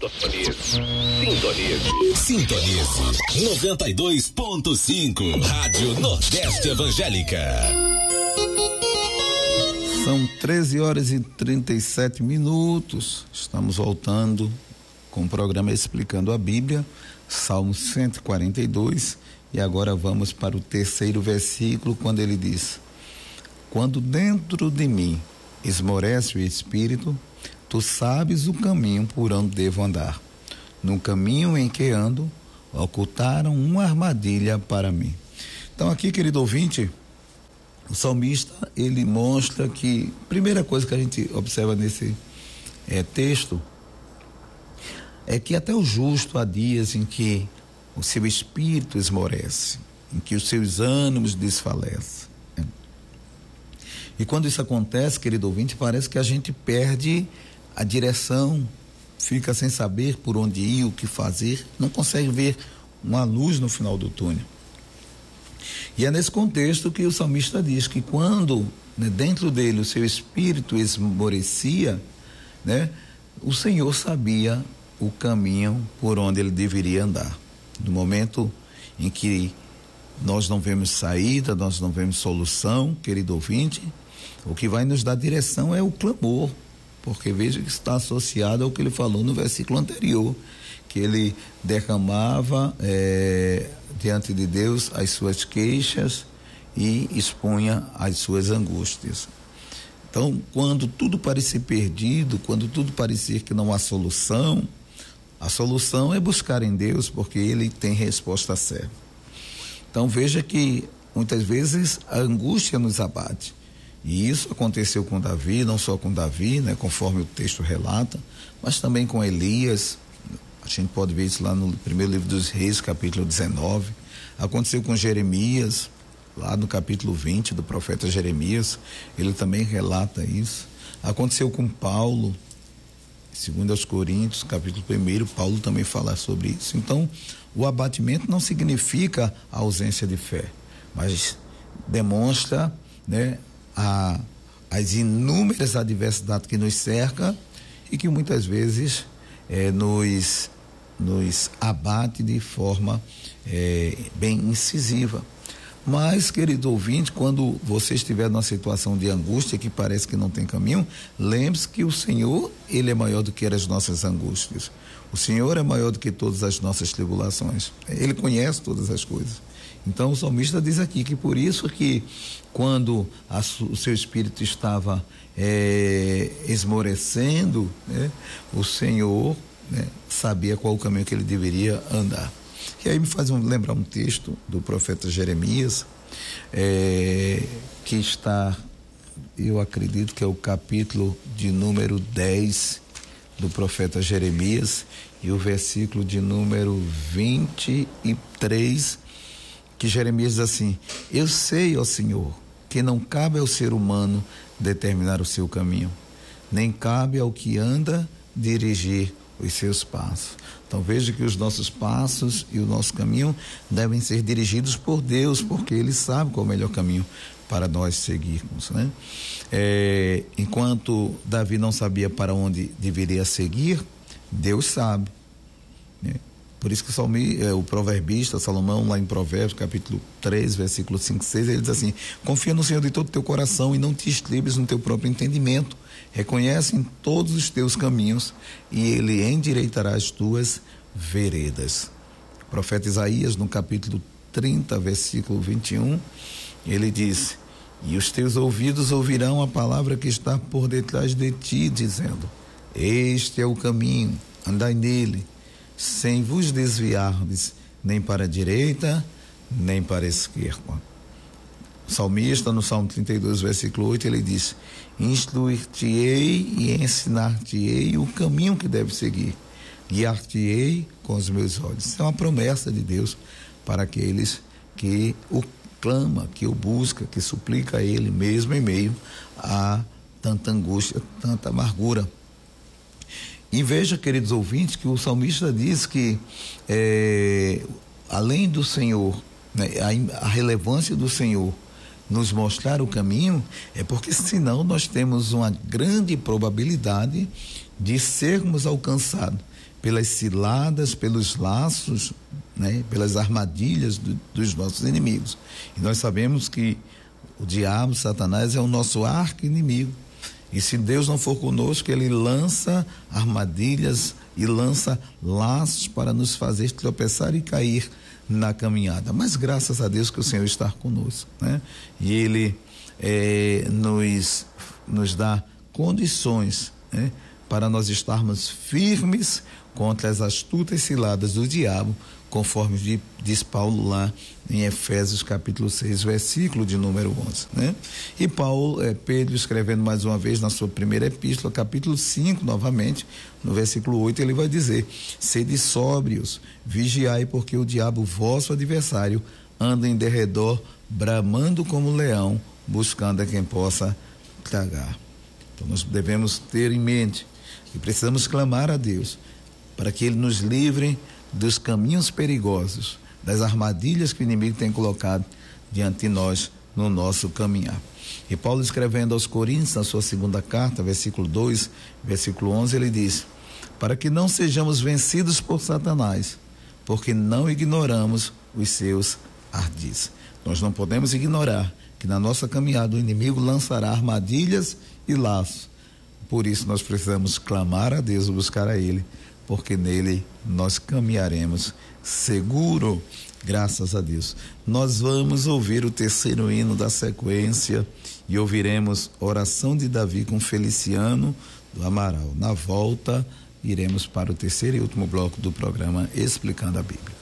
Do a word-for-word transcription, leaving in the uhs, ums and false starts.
Sintonize. Sintonize. noventa e dois ponto cinco. Rádio Nordeste Evangélica. São treze horas e trinta e sete minutos. Estamos voltando com o programa Explicando a Bíblia, Salmo cento e quarenta e dois. E agora vamos para o terceiro versículo, quando ele diz: quando dentro de mim esmorece o espírito, tu sabes o caminho por onde devo andar. No caminho em que ando, ocultaram uma armadilha para mim. Então aqui, querido ouvinte, o salmista, ele mostra que, primeira coisa que a gente observa nesse é, texto, é que até o justo há dias em que o seu espírito esmorece, em que os seus ânimos desfalecem. Né? E quando isso acontece, querido ouvinte, parece que a gente perde a direção, fica sem saber por onde ir, o que fazer, não consegue ver uma luz no final do túnel. E é nesse contexto que o salmista diz que quando, né, dentro dele o seu espírito esmorecia, né, o Senhor sabia o caminho por onde ele deveria andar. No momento em que nós não vemos saída, nós não vemos solução, querido ouvinte, o que vai nos dar direção é o clamor, porque veja que está associado ao que ele falou no versículo anterior, que ele derramava é, diante de Deus as suas queixas e expunha as suas angústias. Então, quando tudo parecer perdido, quando tudo parecer que não há solução, a solução é buscar em Deus, porque Ele tem resposta certa. Então, veja que muitas vezes a angústia nos abate. E isso aconteceu com Davi, não só com Davi, né, conforme o texto relata, mas também com Elias. A gente pode ver isso lá no primeiro livro dos Reis, capítulo dezenove. Aconteceu com Jeremias, lá no capítulo vinte do profeta Jeremias, ele também relata isso. Aconteceu com Paulo, segundo aos Coríntios, capítulo primeiro, Paulo também fala sobre isso. Então, o abatimento não significa a ausência de fé, mas demonstra, né, a, as inúmeras adversidades que nos cercam e que muitas vezes é, nos, nos abate de forma é, bem incisiva. Mas, querido ouvinte, quando você estiver numa situação de angústia que parece que não tem caminho, lembre-se que o Senhor, Ele é maior do que as nossas angústias. O Senhor é maior do que todas as nossas tribulações. Ele conhece todas as coisas. Então, o salmista diz aqui que por isso que quando a, o seu espírito estava é, esmorecendo, né, o Senhor, né, sabia qual o caminho que ele deveria andar. E aí me faz um, lembrar um texto do profeta Jeremias, é, que está, eu acredito que é o capítulo de número dez do profeta Jeremias, e o versículo de número vinte e três, que Jeremias diz assim: eu sei, ó Senhor, que não cabe ao ser humano determinar o seu caminho, nem cabe ao que anda dirigir os seus passos. Então veja que os nossos passos e o nosso caminho devem ser dirigidos por Deus, porque Ele sabe qual é o melhor caminho para nós seguirmos, né? É, enquanto Davi não sabia para onde deveria seguir, Deus sabe, né? Por isso que o, salmi, é, o proverbista Salomão, lá em Provérbios, capítulo três, versículo cinco e seis, ele diz assim: confia no Senhor de todo o teu coração e não te estribes no teu próprio entendimento. Reconhece em todos os teus caminhos e Ele endireitará as tuas veredas. O profeta Isaías, no capítulo trinta, versículo vinte e um, ele diz: e os teus ouvidos ouvirão a palavra que está por detrás de ti, dizendo: este é o caminho, andai nele, sem vos desviardes nem para a direita, nem para a esquerda. O salmista, no Salmo trinta e dois, versículo oito, ele diz: instruir-te-ei e ensinar-te-ei o caminho que deve seguir, guiar-te-ei com os meus olhos. Isso é uma promessa de Deus para aqueles que o clama, que o busca, que suplica a Ele, mesmo em meio a tanta angústia, tanta amargura. E veja, queridos ouvintes, que o salmista diz que é, além do Senhor, né, a, a relevância do Senhor nos mostrar o caminho, é porque senão nós temos uma grande probabilidade de sermos alcançados pelas ciladas, pelos laços, né, pelas armadilhas do, dos nossos inimigos. E nós sabemos que o diabo, Satanás, é o nosso arqui-inimigo. E se Deus não for conosco, ele lança armadilhas e lança laços para nos fazer tropeçar e cair na caminhada. Mas graças a Deus que o Senhor está conosco, né? E ele é, nos, nos dá condições, né, para nós estarmos firmes contra as astutas ciladas do diabo, conforme diz Paulo lá em Efésios capítulo seis, versículo de número onze, né? E Paulo, é, Pedro escrevendo mais uma vez na sua primeira epístola, capítulo cinco, novamente, no versículo oito, ele vai dizer: sede sóbrios, vigiai, porque o diabo, vosso adversário, anda em derredor, bramando como leão, buscando a quem possa tragar. Então nós devemos ter em mente que precisamos clamar a Deus para que ele nos livre dos caminhos perigosos, das armadilhas que o inimigo tem colocado diante de nós no nosso caminhar. E Paulo, escrevendo aos Coríntios, na sua segunda carta, versículo dois, versículo onze, ele diz: para que não sejamos vencidos por Satanás, porque não ignoramos os seus ardis. Nós não podemos ignorar que na nossa caminhada o inimigo lançará armadilhas e laços. Por isso nós precisamos clamar a Deus, buscar a Ele, porque nele nós caminharemos seguro, graças a Deus. Nós vamos ouvir o terceiro hino da sequência e ouviremos Oração de Davi com Feliciano do Amaral. Na volta, iremos para o terceiro e último bloco do programa Explicando a Bíblia.